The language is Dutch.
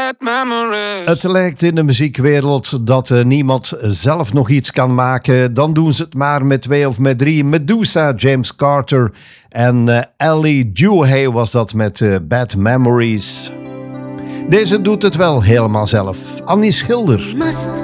bad memories. Het lijkt in de muziekwereld dat niemand zelf nog iets kan maken. Dan doen ze het maar met 2 of met 3. Medusa, James Carter en Ellie Dewey was dat met Bad Memories. Deze doet het wel helemaal zelf. Annie Schilder. Must